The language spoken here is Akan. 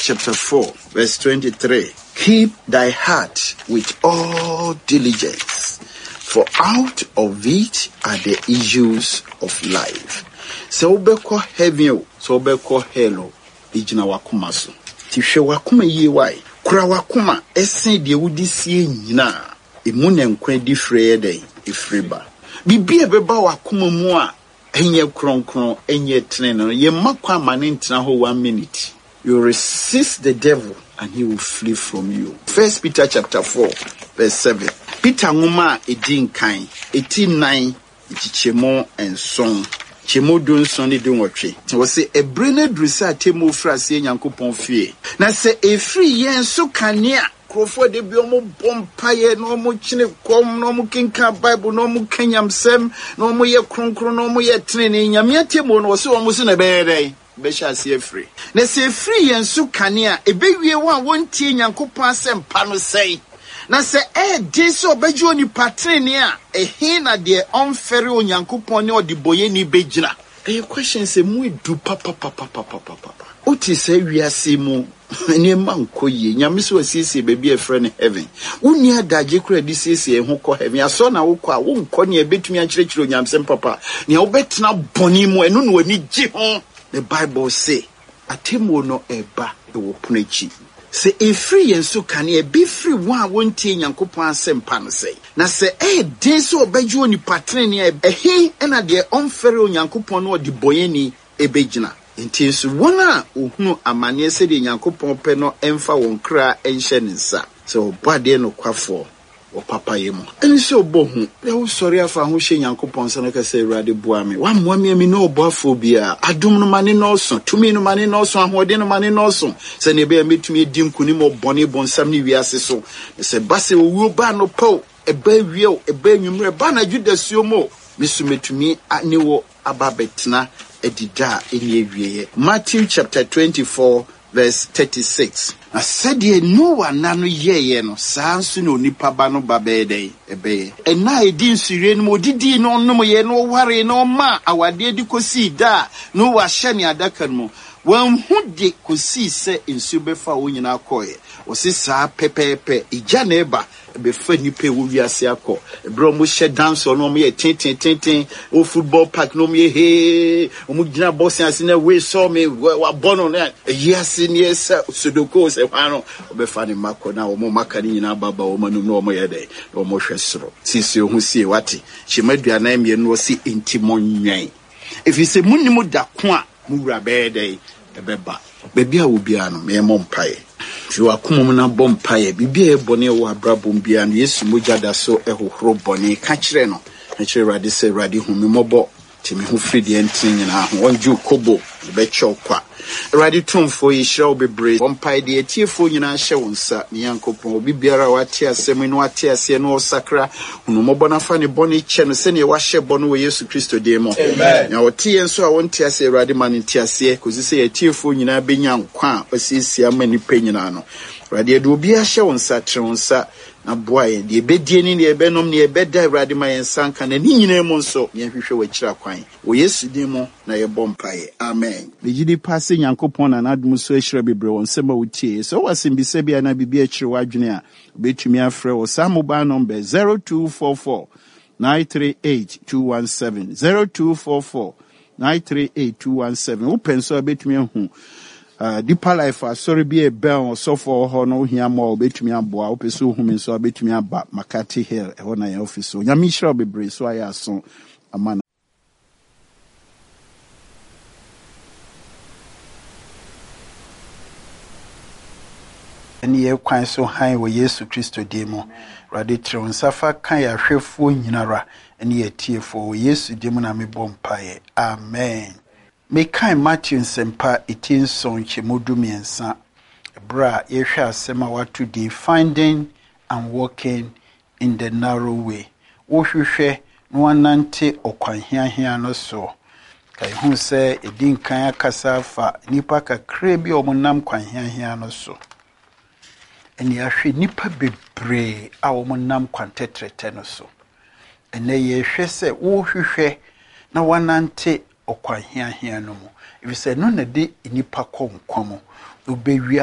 chapter 4, verse 23. Keep thy heart with all diligence, for out of it are the issues of life. So obeko heaven, so obeko hello, ijina wakuma so. Tishe wakuma ye wai. Kura wakuma, esen de wudi siye nyina. Imune nkwe di freye dey, ifriba. Bibi beba wakuma mua, enye kron, enye treno, ye makwa manintina ho 1 minute. You resist the devil and he will flee from you. 1 Peter chapter 4, verse 7. Peter nguma edin kan, 89, chemo and song. Chemo dun sonny dun watche. Was say a brained dressa temo frase Yankopon fie. Na se a free yen so kania. Crawford de biomo bompaye, no mo chine kom, no mo kinka Bible, no mo kenyam sem, no mo ye kronkron, no mo ye training. Yamia temo no so almost in a bed. Besha see free. Na se free yen so kania, a baby one tea Yankopon sem pano say. Na se de so bejo ni patrenia hina de onfere onyankopon ne odiboye ni bejina. Question say mu du papa. Oti say wiase mu ne mankoye nyame so asiesie baby e friend heaven. Uni adaje kura di siesie ho ko heaven. Aso na wo ko a wo nko ne betumi a kyerɛkyerɛ onyamsem papa. Ne wo betena boni mu enu no ani gi ho. The Bible say atemo no eba e wo ponachi. Se e free yen so can e be free one won't tie Yankopon asempa no say. Na se den so obeju oni patrene e he na de onfere Onyankopon no de boyeni ebegyina. Nti so wona ohunu amane se de Yankopon pe no emfa won kra enhye ne nsa. So boade no kwafo o papa yemu. Eni se obohu e wo sori afa ho hye Yankopon se na ka se Awurade boa me. Wa moa me no oboafo bia adum no mane no so, tumi no mane no so, ahode no mane no so. Se ne be metumi edi nkuni mo bone bonsam ne wiase so. Se base owu ba no po e ba wieo e ba nwumre ba na Judasuo mo. Misu metumi ne wo ababetena edida eni ewieye. Matthew chapter 24 verse 36. Na said Noah nano ye no sansu no nipa ba no babede ebe. Ena edi nsire no didi no no ye no ware no ma awade di kosi da no wa hye ne adaka no. Wan hu de kosi se nsu befa wo nyina akoye. Osi saa pepepe ija na eba befa nipa wo wiase akọ. Ebro mo hye dance no mo ye tin o football park no mo ye he o mo gina boxing ase na we saw me wa bono na yase ne esa sodoko se hwano obefa ne makọ na o mo maka ni nyina baba o manum no mo ye dey o mo hwesoro sisi o hu sie wate hyemadua me no si intimo nwan efi se munnim da ko a mu wura be dey ebeba bebi a obia no me mompae fi wakomum na bompae bibia e bone wo abrabom bia no Yesu mogya da so ehohoro bone ka kire no na kire Awurade se Awurade hu me mobo ti me hu fridi entin nyina ho onju kobo be chokwa Awurade tumfo yi hyew bebre bompae de etiefo nyina hye wonsa ne Yankopon obi biara wate asem no wate ase no osakra hunu mobo na fa ne bone kye no se ne wa hye bone wo Yesu Kristo de mo amen na wote enso a wonte ase Awurade ma ne ntiase kozi se etiefo nyina benya nkwa a osiesia ma ni pe nyina no Awurade de obi a hye wonsa tre wonsa na boaye de ebedie ni de ebenom ne ebeda Awurade ma yensanka na ni nyina mu nso ye hwehwe wa kira kwan wo Yesu de mo na ye bompae amen begidi passe Yankopon na nadum so ehira bebre won sema wutie so wasimbise bia na bibia kire wadwene a betumi afre wo sa mobile number 0244 938217 0244 938217 wo penso betumi hu Deeper Life sorry be a bell so for ho no hia mo betumi aboa wo pese hu me so betumi aba Makati Hill e ho na your office so nyame hira bebre so aya so amana eni ye kwan so han wo Yesu Kristo demo Awurade tron safa kan ya hwefo nyinara eni ye tiefo wo Yesu demo na me bompae amen. Me kind Matthew Sempa itin son chemodu miensa bra yehwe asema watu dey finding and walking in the narrow way wo hwehwe no anante okwanhiahia no so kai hu se edin kan akasa fa nipa kakra bi omunam kwanhiahia no so eni ahwe nipa bebre a omunam kwantetrete no so ene yehwe se wo hwehwe na wanante okwanhiahia no mu if say no na de nipa kom kwamo obewia